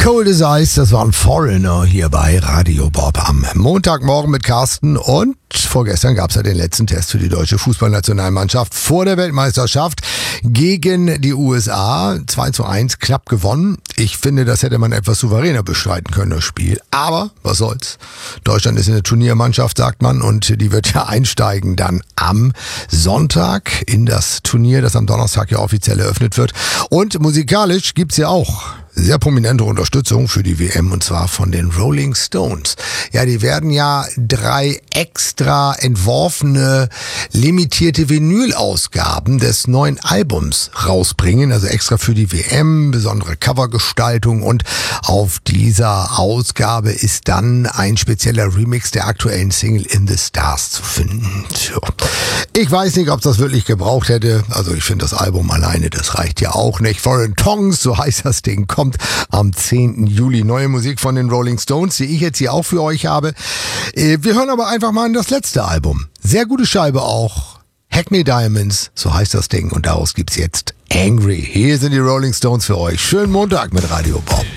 Cold as Ice, das war ein Foreigner hier bei Radio Bob am Montagmorgen mit Carsten und vorgestern gab es ja den letzten Test für die deutsche Fußballnationalmannschaft vor der Weltmeisterschaft gegen die USA. 2:1 knapp gewonnen. Ich finde, das hätte man etwas souveräner bestreiten können, das Spiel. Aber was soll's. Deutschland ist eine Turniermannschaft, sagt man, und die wird ja einsteigen dann am Sonntag in das Turnier, das am Donnerstag ja offiziell eröffnet wird. Und musikalisch gibt's ja auch sehr prominente Unterstützung für die WM, und zwar von den Rolling Stones. Ja, die werden ja 3 extra entworfene, limitierte Vinyl-Ausgaben des neuen Albums rausbringen, also extra für die WM, besondere Covergestaltung, und auf dieser Ausgabe ist dann ein spezieller Remix der aktuellen Single In the Stars zu finden. Tja. Ich weiß nicht, ob es das wirklich gebraucht hätte, also ich finde das Album alleine, das reicht ja auch nicht. Foreign Tongues, so heißt das Ding, kommt am 10. Juli. Neue Musik von den Rolling Stones, die ich jetzt hier auch für euch habe. Wir hören aber einfach mal in das letzte Album. Sehr gute Scheibe auch. Hackney Diamonds, so heißt das Ding. Und daraus gibt's jetzt Angry. Hier sind die Rolling Stones für euch. Schönen Montag mit Radio Bob.